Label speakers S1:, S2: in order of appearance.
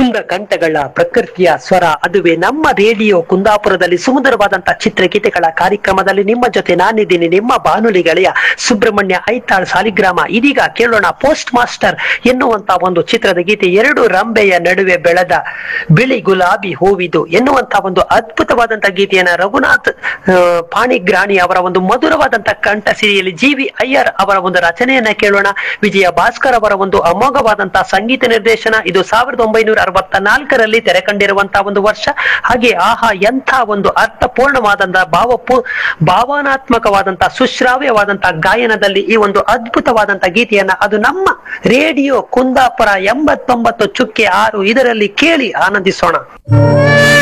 S1: ಕುಂದ ಕಂಠಗಳ ಪ್ರಕೃತಿಯ ಸ್ವರ, ಅದುವೇ ನಮ್ಮ ರೇಡಿಯೋ ಕುಂದಾಪುರದಲ್ಲಿ ಸುಮಧುರವಾದಂತಹ ಚಿತ್ರಗೀತೆಗಳ ಕಾರ್ಯಕ್ರಮದಲ್ಲಿ ನಿಮ್ಮ ಜೊತೆ ನಾನಿದ್ದೀನಿ, ನಿಮ್ಮ ಬಾನುಲಿ ಗೆಳೆಯ ಸುಬ್ರಹ್ಮಣ್ಯ ಐತಾಳ್ ಸಾಲಿಗ್ರಾಮ. ಇದೀಗ ಕೇಳೋಣ ಪೋಸ್ಟ್ ಮಾಸ್ಟರ್ ಎನ್ನುವಂತ ಒಂದು ಚಿತ್ರದ ಗೀತೆ. ಎರಡು ರಂಬೆಯ ನಡುವೆ ಬೆಳೆದ ಬಿಳಿ ಗುಲಾಬಿ ಹೂವಿದು ಎನ್ನುವಂತ ಒಂದು ಅದ್ಭುತವಾದಂತಹ ಗೀತೆಯನ್ನ ರಘುನಾಥ್ ಪಾಣಿಗ್ರಾಣಿ ಅವರ ಒಂದು ಮಧುರವಾದಂತಹ ಕಂಠ ಸಿರಿಯಲ್ಲಿ ಜಿ.ವಿ. ಅಯ್ಯರ್ ಅವರ ಒಂದು ರಚನೆಯನ್ನ ಕೇಳೋಣ. ವಿಜಯ ಭಾಸ್ಕರ್ ಅವರ ಒಂದು ಅಮೋಘವಾದಂತಹ ಸಂಗೀತ ನಿರ್ದೇಶನ. ಇದು 1964ರಲ್ಲಿ ತೆರೆ ಕಂಡಿರುವಂತಹ ಒಂದು ವರ್ಷ. ಹಾಗೆ ಆಹಾ ಎಂಥ ಒಂದು ಅರ್ಥಪೂರ್ಣವಾದಂತಹ ಭಾವನಾತ್ಮಕವಾದಂತಹ ಸುಶ್ರಾವ್ಯವಾದಂತಹ ಗಾಯನದಲ್ಲಿ ಈ ಒಂದು ಅದ್ಭುತವಾದಂತಹ ಗೀತೆಯನ್ನ ಅದು ನಮ್ಮ ರೇಡಿಯೋ ಕುಂದಾಪುರ 89.6 ಇದರಲ್ಲಿ ಕೇಳಿ ಆನಂದಿಸೋಣ.